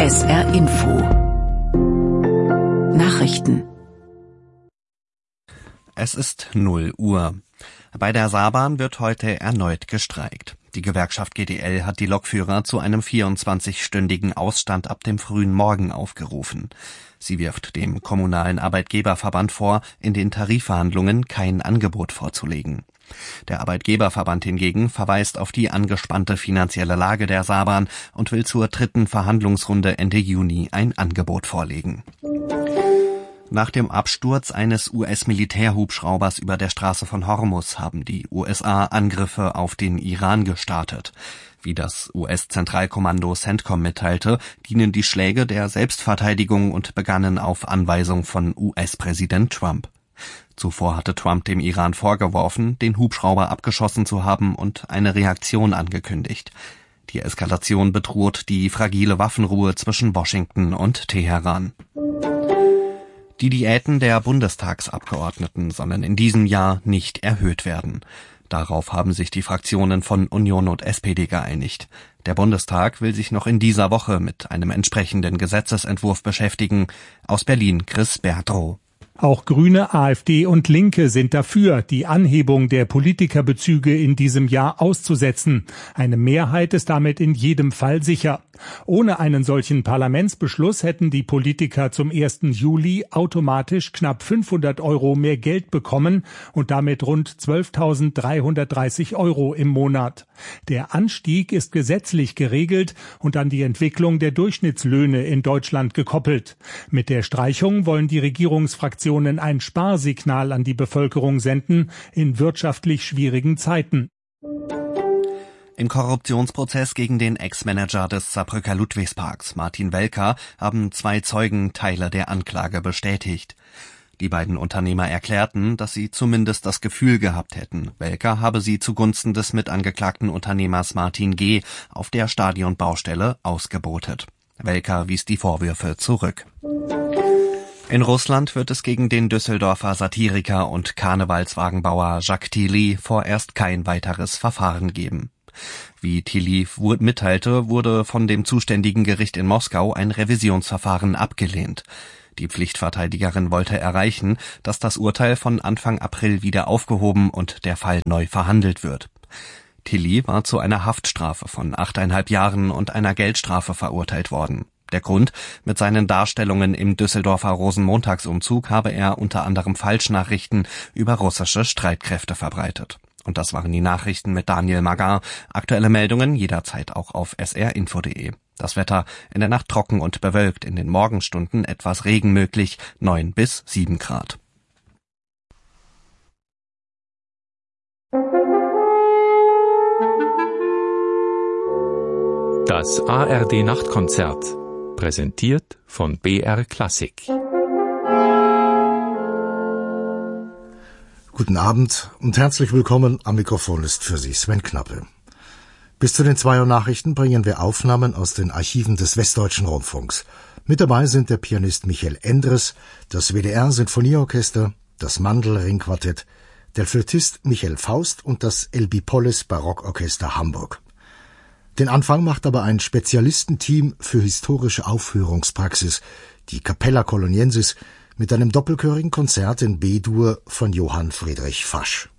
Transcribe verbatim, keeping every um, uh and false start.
S R Info Nachrichten. Es ist null Uhr. Bei der Saarbahn wird heute erneut gestreikt. Die Gewerkschaft G D L hat die Lokführer zu einem vierundzwanzigstündigen Ausstand ab dem frühen Morgen aufgerufen. Sie wirft dem kommunalen Arbeitgeberverband vor, in den Tarifverhandlungen kein Angebot vorzulegen. Der Arbeitgeberverband hingegen verweist auf die angespannte finanzielle Lage der Saarbahn und will zur dritten Verhandlungsrunde Ende Juni ein Angebot vorlegen. Nach dem Absturz eines U S-Militärhubschraubers über der Straße von Hormuz haben die U S A Angriffe auf den Iran gestartet. Wie das U S-Zentralkommando CENTCOM mitteilte, dienen die Schläge der Selbstverteidigung und begannen auf Anweisung von U S-Präsident Trump. Zuvor hatte Trump dem Iran vorgeworfen, den Hubschrauber abgeschossen zu haben und eine Reaktion angekündigt. Die Eskalation bedroht die fragile Waffenruhe zwischen Washington und Teheran. Die Diäten der Bundestagsabgeordneten sollen in diesem Jahr nicht erhöht werden. Darauf haben sich die Fraktionen von Union und S P D geeinigt. Der Bundestag will sich noch in dieser Woche mit einem entsprechenden Gesetzesentwurf beschäftigen. Aus Berlin Chris Bertrow. Auch Grüne, AfD und Linke sind dafür, die Anhebung der Politikerbezüge in diesem Jahr auszusetzen. Eine Mehrheit ist damit in jedem Fall sicher. Ohne einen solchen Parlamentsbeschluss hätten die Politiker zum ersten Juli automatisch knapp fünfhundert Euro mehr Geld bekommen und damit rund zwölftausenddreihundertdreißig Euro im Monat. Der Anstieg ist gesetzlich geregelt und an die Entwicklung der Durchschnittslöhne in Deutschland gekoppelt. Mit der Streichung wollen die Regierungsfraktionen ein Sparsignal an die Bevölkerung senden in wirtschaftlich schwierigen Zeiten. Im Korruptionsprozess gegen den Ex-Manager des Saarbrücker Ludwigsparks, Martin Welker, haben zwei Zeugen Teile der Anklage bestätigt. Die beiden Unternehmer erklärten, dass sie zumindest das Gefühl gehabt hätten, Welker habe sie zugunsten des mitangeklagten Unternehmers Martin G. auf der Stadionbaustelle ausgebootet. Welker wies die Vorwürfe zurück. In Russland wird es gegen den Düsseldorfer Satiriker und Karnevalswagenbauer Jacques Tilly vorerst kein weiteres Verfahren geben. Wie Tilly mitteilte, wurde von dem zuständigen Gericht in Moskau ein Revisionsverfahren abgelehnt. Die Pflichtverteidigerin wollte erreichen, dass das Urteil von Anfang April wieder aufgehoben und der Fall neu verhandelt wird. Tilly war zu einer Haftstrafe von achteinhalb Jahren und einer Geldstrafe verurteilt worden. Der Grund: Mit seinen Darstellungen im Düsseldorfer Rosenmontagsumzug habe er unter anderem Falschnachrichten über russische Streitkräfte verbreitet. Und das waren die Nachrichten mit Daniel Magar. Aktuelle Meldungen jederzeit auch auf s r info punkt d e. Das Wetter: in der Nacht trocken und bewölkt, in den Morgenstunden etwas Regen möglich, neun bis sieben Grad. Das A R D Nachtkonzert, präsentiert von B R Klassik. Guten Abend und herzlich willkommen. Am Mikrofon ist für Sie Sven Knappe. Bis zu den zwei Uhr Nachrichten bringen wir Aufnahmen aus den Archiven des Westdeutschen Rundfunks. Mit dabei sind der Pianist Michael Endres, das W D R-Sinfonieorchester, das Mandl-Ringquartett, der Flötist Michael Faust und das Elbipolles Barockorchester Hamburg. Den Anfang macht aber ein Spezialistenteam für historische Aufführungspraxis, die Capella Coloniensis, mit einem doppelchörigen Konzert in B-Dur von Johann Friedrich Fasch.